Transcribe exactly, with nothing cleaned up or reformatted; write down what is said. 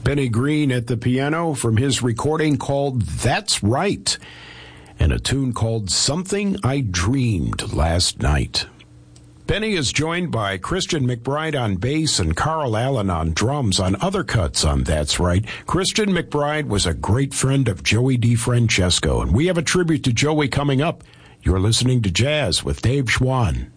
Benny Green at the piano from his recording called That's Right, and a tune called Something I Dreamed Last Night. Benny is joined by Christian McBride on bass and Carl Allen on drums on other cuts on That's Right. Christian McBride was a great friend of Joey DeFrancesco, and we have a tribute to Joey coming up. You're listening to Jazz with Dave Schwann.